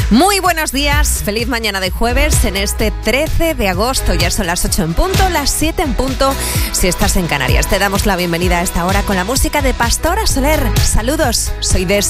Muy buenos días, feliz mañana de jueves en este 13 de agosto. Ya son las 8 en punto, las 7 en punto si estás en Canarias. Te damos la bienvenida a esta hora con la música de Pastora Soler. Saludos, soy Des.